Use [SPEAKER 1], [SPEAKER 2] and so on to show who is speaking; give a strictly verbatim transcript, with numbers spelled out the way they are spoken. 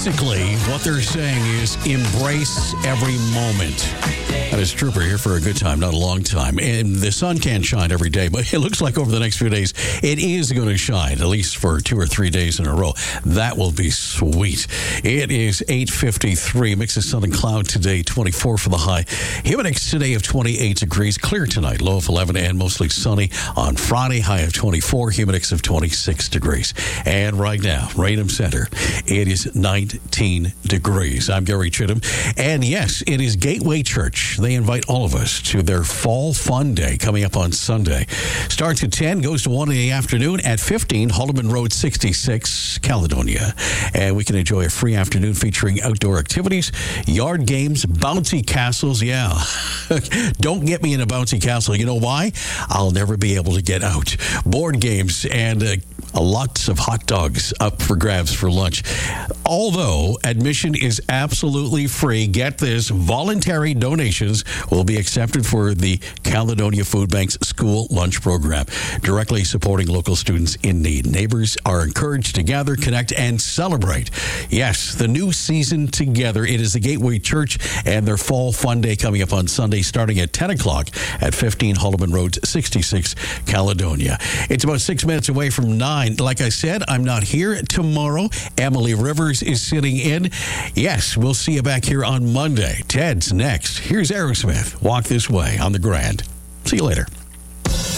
[SPEAKER 1] Basically, what they're saying is embrace every moment. That is Trooper here for a good time, not a long time. And the sun can't shine every day, but it looks like over the next few days, it is going to shine, at least for two or three days in a row. That will be sweet. It is eight fifty-three. Mix of sun and cloud today, twenty-four for the high. Humidix today of twenty-eight degrees. Clear tonight, low of eleven and mostly sunny. On Friday, high of twenty-four, humidix of twenty-six degrees. And right now, Raynham Center, it is nineteen degrees. I'm Gary Chittum. And yes, it is Gateway Church. They invite all of us to their Fall Fun Day coming up on Sunday. Starts at ten, goes to one in the afternoon at fifteen, Holloman Road sixty-six, Caledonia. And we can enjoy a free afternoon featuring outdoor activities, yard games, bouncy castles. Yeah, don't get me in a bouncy castle. You know why? I'll never be able to get out. Board games and uh, lots of hot dogs up for grabs for lunch. Although admission is absolutely free, get this, voluntary donations will be accepted for the Caledonia Food Bank's school lunch program, directly supporting local students in need. Neighbors are encouraged to gather, connect, and celebrate. Yes, the new season together. It is the Gateway Church and their Fall Fun Day coming up on Sunday, starting at ten o'clock at fifteen Holloman Road sixty-six, Caledonia. It's about six minutes away from nine. Like I said, I'm not here tomorrow. Emily Rivers is sitting in. Yes, we'll see you back here on Monday. Ted's next. Here's Aerosmith. Walk This Way on the Grand. See you later.